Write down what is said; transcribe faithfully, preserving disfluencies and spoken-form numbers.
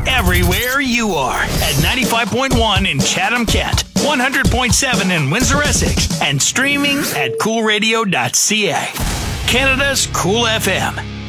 everywhere you are at ninety-five point one in Chatham-Kent, one hundred point seven in Windsor-Essex, and streaming at cool radio dot c a. Canada's Cool F M.